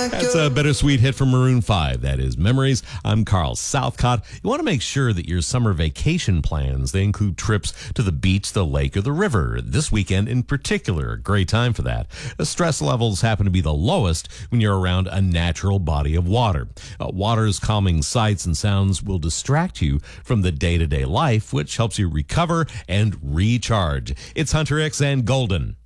That's a bittersweet hit from Maroon 5. That is Memories. I'm Carl Southcott. You want to make sure that your summer vacation plans, they include trips to the beach, the lake, or the river. This weekend in particular, a great time for that. The stress levels happen to be the lowest when you're around a natural body of water. Water's calming sights and sounds will distract you from the day-to-day life, which helps you recover and recharge. It's Hunter X and Golden.